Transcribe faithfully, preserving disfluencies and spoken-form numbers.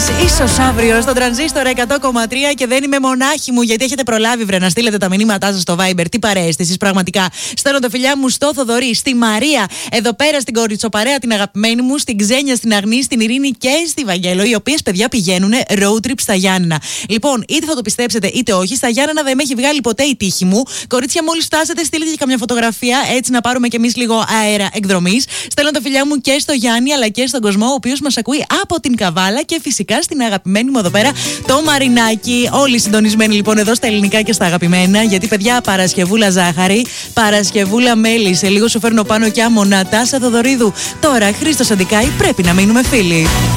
Dance. Ίσως αύριο στο Τρανζίστορ εκατό κόμμα τρία και δεν είμαι μονάχη μου, γιατί έχετε προλάβει βρε να στείλετε τα μηνύματά σας στο Viber. Τι παρέεστε εσείς πραγματικά. Στέλνω τα φιλιά μου στο Θοδωρή, στη Μαρία, εδώ πέρα στην Κοριτσοπαρέα την αγαπημένη μου, στην Ξένια, στην Αγνή, στην Ειρήνη και στη Βαγγέλο, οι οποίες παιδιά πηγαίνουν road trip στα Γιάννενα. Λοιπόν, είτε θα το πιστέψετε είτε όχι, στα Γιάννενα δεν με έχει βγάλει ποτέ η τύχη μου. Κορίτσια, μόλις φτάσετε, στείλτε και καμιά φωτογραφία, έτσι να πάρουμε κι εμείς λίγο αέρα εκδρομής. Στέλνω τα φιλιά μου και στο Γιάννη αλλά και στον Κοσμό, ο οποίος μας ακούει από την Καβάλα, και φυσικά στην αγαπημένη μου εδώ πέρα το Μαρινάκι. Όλοι συντονισμένοι λοιπόν εδώ στα ελληνικά και στα αγαπημένα, γιατί παιδιά Παρασκευούλα ζάχαρη, Παρασκευούλα μέλι. Σε λίγο σου φέρνω πάνω κι άμμο Νατάσα Θοδωρίδου. Τώρα Χρήστος Αντικάη, πρέπει να μείνουμε φίλοι.